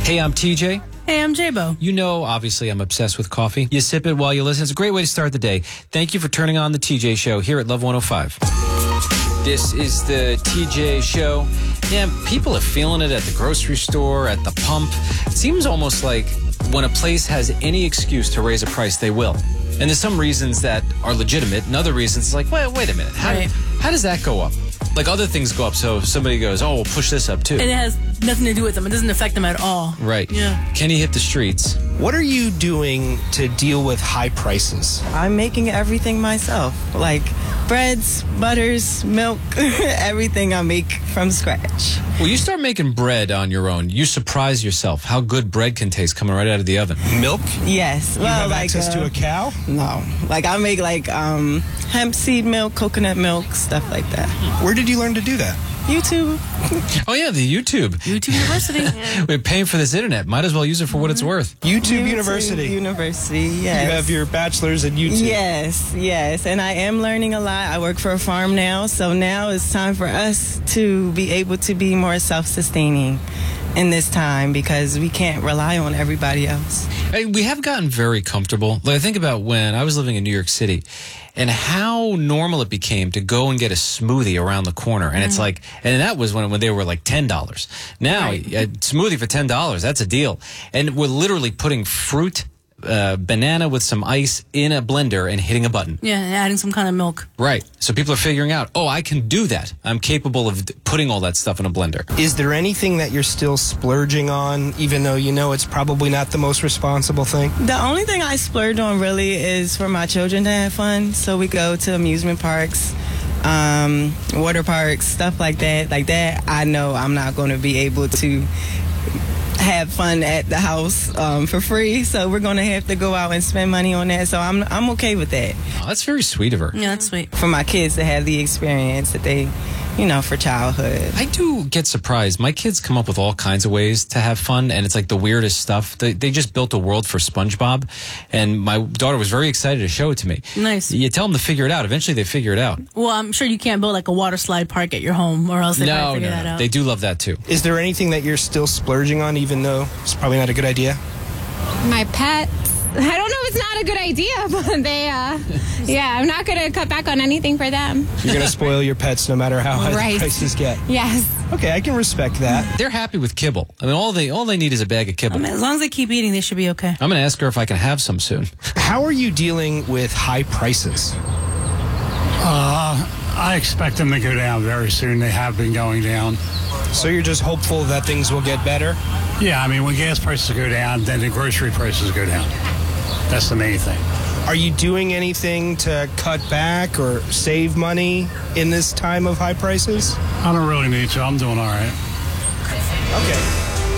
Hey, I'm TJ. Hey, I'm J-Bo. You know, obviously, I'm obsessed with coffee. You sip it while you listen. It's a great way to start the day. Thank you for turning on the TJ Show here at Love 105. This is the TJ Show. Yeah, people are feeling it at the grocery store, at the pump. It seems almost like when a place has any excuse to raise a price, they will. And there's some reasons that are legitimate, and other reasons it's like, wait a minute. How does that go up? Like other things go up, so if somebody goes, oh, we'll push this up too. And it has nothing to do with them. It doesn't affect them at all. Right. Yeah. Kenny hit the streets. What are you doing to deal with high prices? I'm making everything myself, like breads, butters, milk, everything I make from scratch. Well, you start making bread on your own. You surprise yourself how good bread can taste coming right out of the oven. Milk? Yes. You have access to a cow? No. Like I make hemp seed milk, coconut milk, stuff like that. Where did you learn to do that? YouTube. Oh, yeah, the YouTube. YouTube University. We're paying for this internet. Might as well use it for what it's worth. YouTube University. University, yes. You have your bachelor's in YouTube. Yes. And I am learning a lot. I work for a farm now, so now it's time for us to be able to be more self-sustaining in this time because we can't rely on everybody else. Hey, we have gotten very comfortable. Like, I think about when I was living in New York City and how normal it became to go and get a smoothie around the corner. And it's like, and that was when they were like $10. Now, a smoothie for $10, that's a deal. And we're literally putting fruit, banana with some ice in a blender and hitting a button. Yeah, and adding some kind of milk. Right. So people are figuring out, oh, I can do that. I'm capable of putting all that stuff in a blender. Is there anything that you're still splurging on, even though you know it's probably not the most responsible thing? The only thing I splurge on really is for my children to have fun. So we go to amusement parks, water parks, stuff like that. Like that, I know I'm not going to be able to have fun at the house for free, so we're gonna have to go out and spend money on that. So I'm okay with that. Oh, that's very sweet of her. Yeah, that's sweet. For my kids to have the experience that they, for childhood. I do get surprised. My kids come up with all kinds of ways to have fun, and it's like the weirdest stuff. They just built a world for SpongeBob, and my daughter was very excited to show it to me. Nice. You tell them to figure it out. Eventually, they figure it out. Well, I'm sure you can't build like a water slide park at your home, or else they might figure that out. They do love that too. Is there anything that you're still splurging on, even though it's probably not a good idea? My pets. I don't know if it's not a good idea, but they, I'm not going to cut back on anything for them. You're going to spoil your pets no matter how high the prices get. Yes. Okay, I can respect that. They're happy with kibble. I mean, all they need is a bag of kibble. As long as they keep eating, they should be okay. I'm going to ask her if I can have some soon. How are you dealing with high prices? I expect them to go down very soon. They have been going down. So you're just hopeful that things will get better? Yeah, I mean, when gas prices go down, then the grocery prices go down. That's the main thing. Are you doing anything to cut back or save money in this time of high prices? I don't really need to. I'm doing all right. Okay.